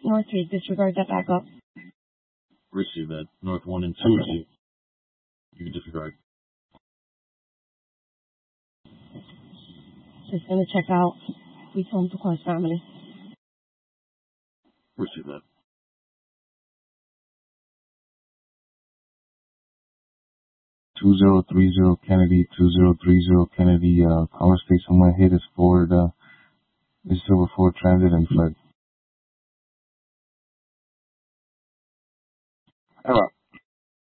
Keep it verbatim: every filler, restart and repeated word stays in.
North three, disregard that backup. Receive that. North one and two, receive. You can disregard. Just gonna check out. Please home to Clark's family. Receive that. two zero three zero Kennedy, two zero three zero Kennedy, uh, caller state someone hit his Ford, uh, his silver Ford Transit and fled.